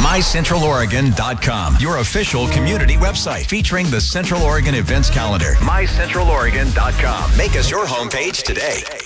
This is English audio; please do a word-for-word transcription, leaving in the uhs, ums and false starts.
my central oregon dot com, your official community website featuring the Central Oregon events calendar. my central oregon dot com. Make us your homepage today.